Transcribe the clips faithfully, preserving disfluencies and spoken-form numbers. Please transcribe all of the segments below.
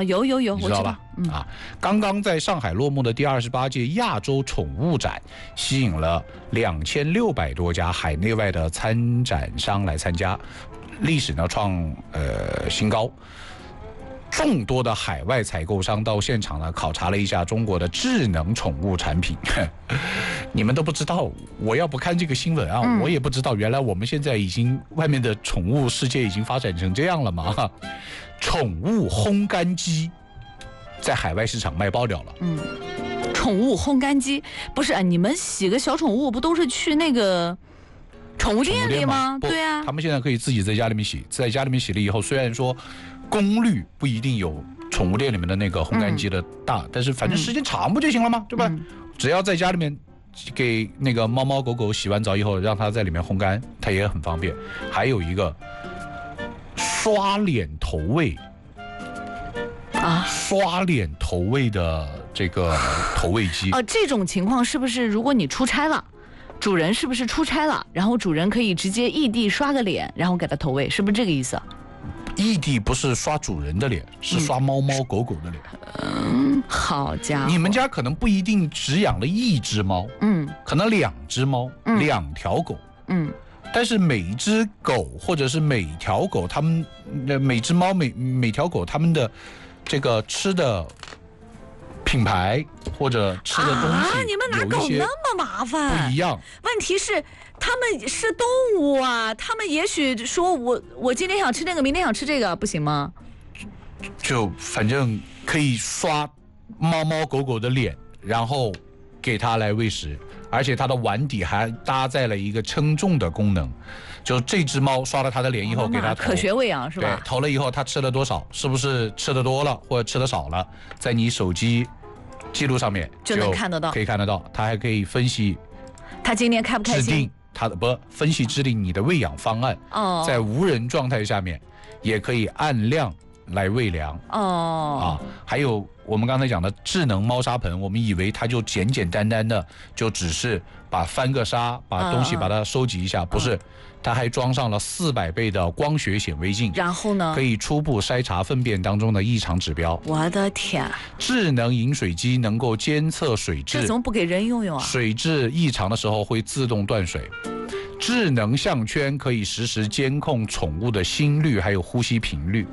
有有有， 你知道吧？ 嗯、 啊，刚刚在上海落幕的第二十八届亚洲宠物展，吸引了两千六百多家海内外的参展商来参加，历史呢创呃新高。众多的海外采购商到现场呢考察了一下中国的智能宠物产品，你们都不知道，我要不看这个新闻啊，嗯、我也不知道原来我们现在已经外面的宠物世界已经发展成这样了吗？宠物烘干机在海外市场卖爆掉了。 嗯，宠物烘干机不是啊？你们洗个小宠物不都是去那个宠物店里吗？对啊， 他们现在可以自己在家里面洗，在家里面洗了以后，虽然说功率不一定有宠物店里面的那个烘干机的大，嗯、但是反正时间长不就行了吗？嗯、对吧？嗯、只要在家里面给那个猫猫狗狗洗完澡以后，让它在里面烘干，它也很方便。还有一个刷脸投喂啊，刷脸投喂的这个投喂机哦、呃，这种情况是不是如果你出差了？主人是不是出差了？然后主人可以直接异地刷个脸，然后给它投喂，是不是这个意思？ 异地不是刷主人的脸，是刷猫猫狗狗的脸。 嗯，好家伙！ 你们家可能不一定只养了一只猫，嗯，可能两只猫，嗯、两条狗，嗯，但是每一只狗或者是每条狗，它们每只猫每每条狗它们的这个吃的品牌或者吃的东西， 啊，你们拿狗那么麻烦？ 不一样。 问题是他们是动物啊，他们也许说我我今天想吃那个，明天想吃这个，不行吗？ 就反正可以刷猫猫狗狗的脸，然后给它来喂食，而且它的碗底还搭载了一个称重的功能。就这只猫刷了它的脸以后，给它投可学喂养是吧？ 对，投了以后它吃了多少，是不是吃的多了或者吃的少了，在你手机记录上面就能看得到， 可以看得到。它还可以分析它今天开不开心， 制定它的不分析制定你的喂养方案。哦，在无人状态下面也可以按量来喂粮。哦，啊，还有我们刚才讲的智能猫砂盆，我们以为它就简简单单的就只是把翻个沙，把东西把它收集一下，嗯、不是。它还装上了四百倍的光学显微镜， 然后呢， 可以初步筛查粪便当中的异常指标。 我的天！ 智能饮水机能够监测水质， 这怎么不给人用用啊？ 水质异常的时候会自动断水。智能项圈可以实时监控宠物的心率还有呼吸频率。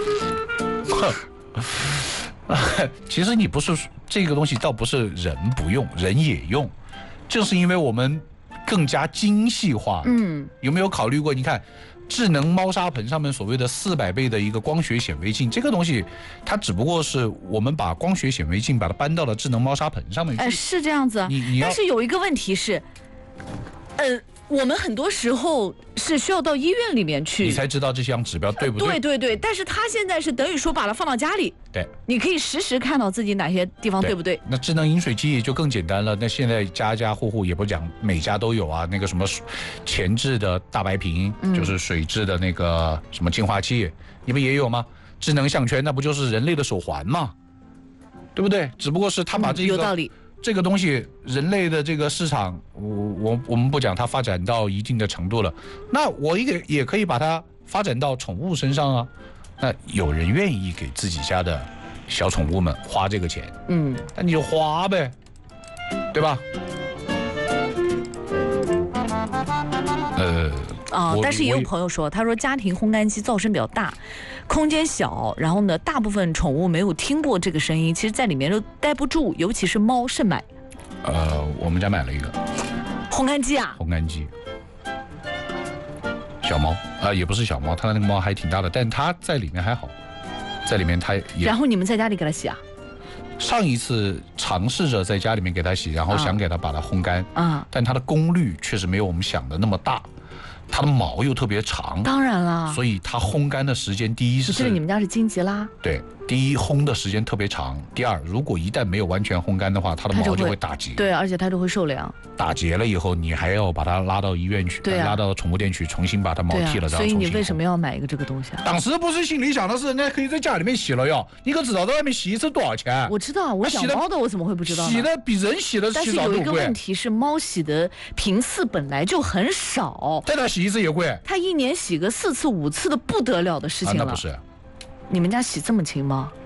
其实你不是这个东西，倒不是人不用，人也用，就是因为我们更加精细化。嗯，有没有考虑过？你看，智能猫砂盆上面所谓的四百倍的一个光学显微镜，这个东西，它只不过是我们把光学显微镜把它搬到了智能猫砂盆上面去。 哎，是这样子。 你你但是有一个问题是，呃，我们很多时候是需要到医院里面去， 你才知道这项指标对不对？ 对对对。但是它现在是等于说把它放到家里， 对， 你可以实时看到自己哪些地方 对, 对不对？ 那智能饮水机也就更简单了。那现在家家户户也不讲每家都有啊，那个什么前置的大白瓶，嗯、就是水质的那个什么净化器，你们也有吗？智能项圈那不就是人类的手环吗？对不对？只不过是他把这个、 嗯、有道理。 这个东西，人类的这个市场，我我我们不讲它发展到一定的程度了，那我也也可以把它发展到宠物身上啊。那有人愿意给自己家的小宠物们花这个钱，嗯，那你就花呗，对吧？呃。 啊、呃，但是也有朋友说，他说家庭烘干机噪声比较大，空间小，然后呢，大部分宠物没有听过这个声音，其实在里面都待不住，尤其是猫慎买。 呃，我们家买了一个烘干机啊， 烘干机，小猫啊、呃，也不是小猫，它的那个猫还挺大的，但它在里面还好，在里面它也。 然后你们在家里给它洗啊？ 上一次尝试着在家里面给它洗，然后想给它把它烘干啊，但它的功率确实没有我们想的那么大。它的毛又特别长， 当然了， 所以它烘干的时间，第一是这个你们家是金吉拉， 对，第一烘的时间特别长，第二如果一旦没有完全烘干的话，它的毛就会打结， 对，而且它就会受凉， 打结了以后，你还要把它拉到医院去， 对、啊， 拉到宠物店去重新把它毛剃了， 啊、所以你为什么要买一个这个东西啊？ 当时不是心里想的是，人家可以在家里面洗了哟，你可知道在外面洗一次多少钱？ 我知道，我养猫的我怎么会不知道呢？ 洗的比人洗的洗澡都贵。 但是有一个问题是，猫洗的频次本来就很少， 但它洗一次也贵。 它一年洗个四次五次的不得了的事情了。 啊、那不是？ 你们家洗这么勤吗？